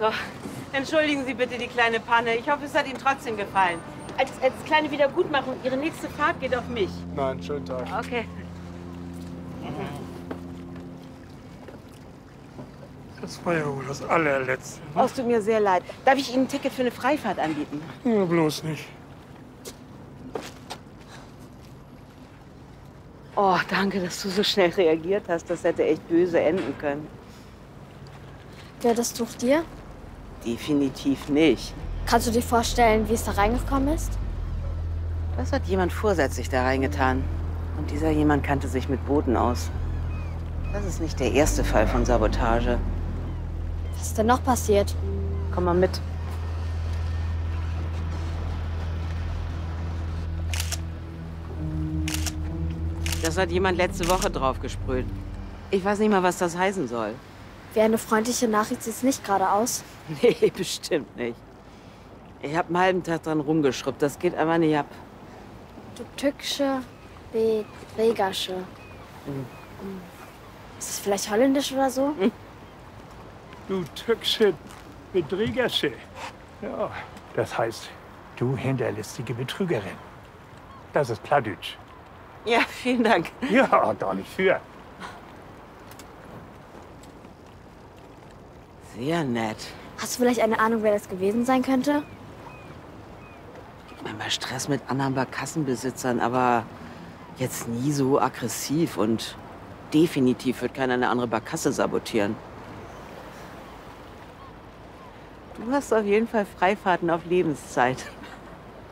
So, entschuldigen Sie bitte die kleine Panne. Ich hoffe, es hat Ihnen trotzdem gefallen. Als kleine Wiedergutmachung, Ihre nächste Fahrt geht auf mich. Nein, schönen Tag. Okay. Das war ja wohl das allerletzte. Oh, es tut mir sehr leid. Darf ich Ihnen ein Ticket für eine Freifahrt anbieten? Ja, bloß nicht. Oh, danke, dass du so schnell reagiert hast. Das hätte echt böse enden können. Gehört das Tuch dir? Definitiv nicht. Kannst du dir vorstellen, wie es da reingekommen ist? Das hat jemand vorsätzlich da reingetan. Und dieser jemand kannte sich mit Booten aus. Das ist nicht der erste Fall von Sabotage. Was ist denn noch passiert? Komm mal mit. Das hat jemand letzte Woche drauf gesprüht. Ich weiß nicht mal, was das heißen soll. Wie eine freundliche Nachricht sieht es nicht gerade aus. Nee, bestimmt nicht. Ich habe einen halben Tag dran rumgeschrubbt. Das geht aber nicht ab. Du tückische Bedrägersche. Ist das vielleicht holländisch oder so? Du tückische Betrügersche. Ja, das heißt, du hinterlistige Betrügerin. Das ist Plattdeutsch. Ja, vielen Dank. Ja, gar nicht für. Sehr nett. Hast du vielleicht eine Ahnung, wer das gewesen sein könnte? Manchmal Stress mit anderen Barkassenbesitzern, aber jetzt nie so aggressiv und definitiv wird keiner eine andere Barkasse sabotieren. Du hast auf jeden Fall Freifahrten auf Lebenszeit.